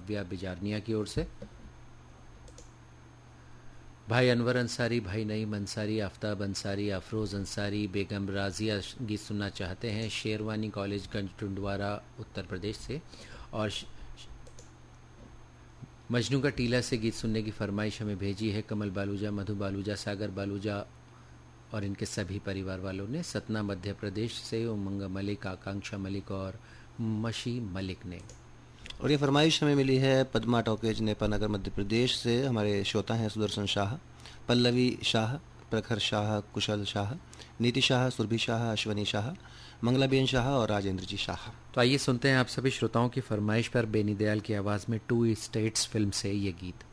काव्या बिजारनिया की ओर से। भाई अनवर अंसारी, भाई नईम अंसारी, आफ्ताब अंसारी, अफरोज़ अंसारी, बेगम राजिया गीत सुनना चाहते हैं शेरवानी कॉलेज गंज टुंडवारा उत्तर प्रदेश से। और मजनू का टीला से गीत सुनने की फरमाइश हमें भेजी है कमल बालूजा, मधु बालूजा, सागर बालूजा और इनके सभी परिवार वालों ने। सतना मध्य प्रदेश से उमंग मलिक, आकांक्षा मलिक और मशी मलिक ने। और ये फरमाइश हमें मिली है पद्मा टॉकेज नेपानगर मध्य प्रदेश से। हमारे श्रोता हैं सुदर्शन शाह, पल्लवी शाह, प्रखर शाह, कुशल शाह, नीति शाह, सुरभि शाह, अश्वनी शाह, मंगलाबेन शाह और राजेंद्र जी शाह। तो आइए सुनते हैं आप सभी श्रोताओं की फरमाइश पर बेनी दयाल की आवाज़ में टू स्टेट्स फिल्म से ये गीत।